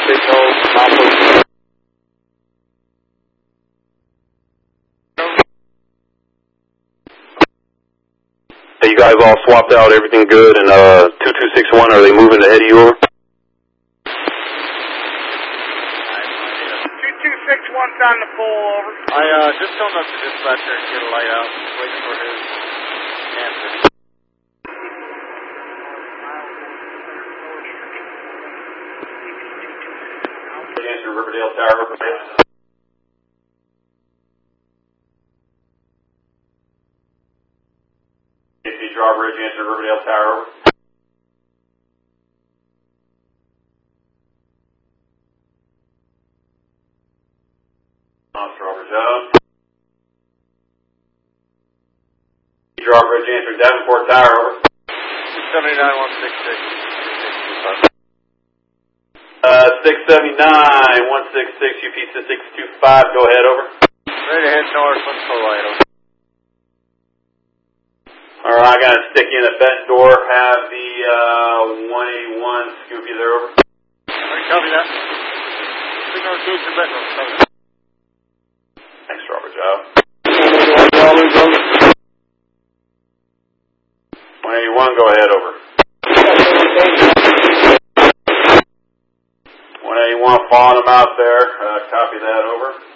signal, Maples. Hey, you guys all swapped out, everything good, and 2261, are they moving ahead of you over? 2261's on the pole, over. I just phoned up to dispatcher and get a light out, waiting for his answer. Answer Riverdale Tower, over. Drawbridge, answer Riverdale Tower, over. Drawbridge out. Drawbridge, answer Davenport Tower, over. 679-166. 679, 166, UP 625, go ahead, over. Ready to head north, let's go light, over. Alright, I gotta stick you in the vent door, have the 181 scoop you there, over. Alright, copy that. Signal received from vent door, copy that. Thanks, Robert, job. 181, go ahead, over. 181, following them out there, copy that, over.